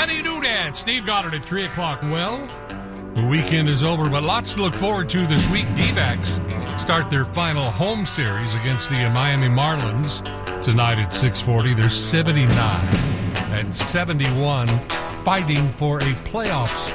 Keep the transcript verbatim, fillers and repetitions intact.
How do you do that? Steve Goddard at three o'clock. Well, the weekend is over, but lots to look forward to this week. D-backs start their final home series against the Miami Marlins tonight at six forty. They're seventy-nine and seventy-one, fighting for a playoff